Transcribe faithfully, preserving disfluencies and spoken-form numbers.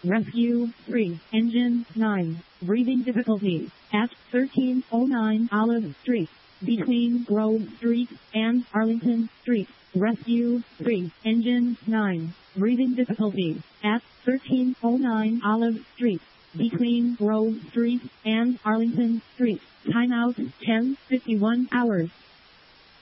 Rescue three, Engine nine, breathing difficulties at thirteen oh nine Olive Street, between Grove Street and Arlington Street. Rescue three, Engine nine, breathing difficulties at thirteen oh nine Olive Street, between Grove Street and Arlington Street. Timeout ten fifty-one hours.